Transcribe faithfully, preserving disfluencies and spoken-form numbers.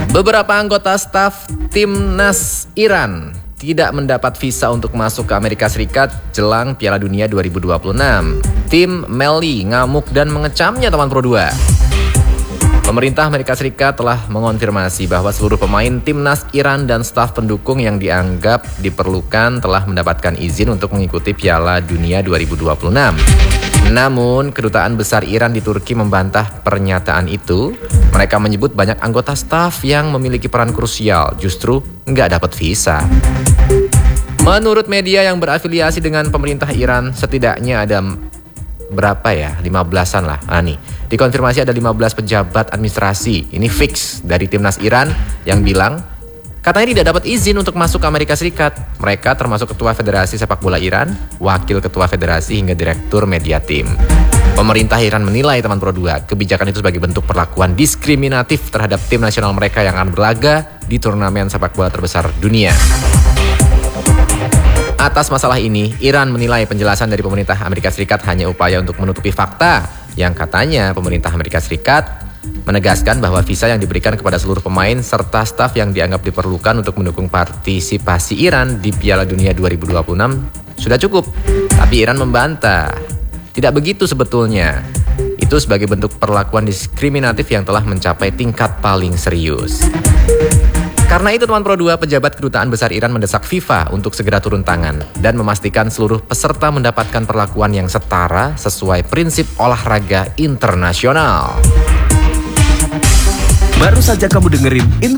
Beberapa anggota staf timnas Iran tidak mendapat visa untuk masuk ke Amerika Serikat jelang Piala Dunia dua ribu dua puluh enam. Tim Melly ngamuk dan mengecamnya teman Pro dua. Pemerintah Amerika Serikat telah mengonfirmasi bahwa seluruh pemain timnas Iran dan staf pendukung yang dianggap diperlukan telah mendapatkan izin untuk mengikuti Piala Dunia dua ribu dua puluh enam. Namun, Kedutaan Besar Iran di Turki membantah pernyataan itu. Mereka menyebut banyak anggota staf yang memiliki peran krusial justru nggak dapat visa. Menurut media yang berafiliasi dengan pemerintah Iran, setidaknya ada berapa ya? lima belasan lah. Nah nih, dikonfirmasi ada lima belas pejabat administrasi. Ini fix dari timnas Iran yang bilang katanya tidak dapat izin untuk masuk ke Amerika Serikat. Mereka termasuk Ketua Federasi Sepak Bola Iran, Wakil Ketua Federasi hingga Direktur Media Tim. Pemerintah Iran menilai teman Pro dua, kebijakan itu sebagai bentuk perlakuan diskriminatif terhadap tim nasional mereka yang akan berlaga di turnamen sepak bola terbesar dunia. Atas masalah ini, Iran menilai penjelasan dari pemerintah Amerika Serikat hanya upaya untuk menutupi fakta yang katanya pemerintah Amerika Serikat menegaskan bahwa visa yang diberikan kepada seluruh pemain serta staf yang dianggap diperlukan untuk mendukung partisipasi Iran di Piala Dunia dua ribu dua puluh enam sudah cukup. Tapi Iran membantah. Tidak begitu sebetulnya. Itu sebagai bentuk perlakuan diskriminatif yang telah mencapai tingkat paling serius. Karena itu teman Pro dua, pejabat Kedutaan Besar Iran mendesak FIFA untuk segera turun tangan dan memastikan seluruh peserta mendapatkan perlakuan yang setara sesuai prinsip olahraga internasional. Baru saja kamu dengerin info